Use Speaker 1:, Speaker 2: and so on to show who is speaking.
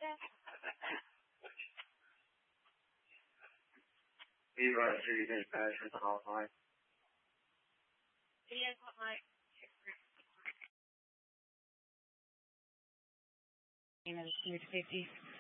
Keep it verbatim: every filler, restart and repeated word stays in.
Speaker 1: Viva City Dispatch with the hotline.
Speaker 2: Yes, hotline. You know, the fifty.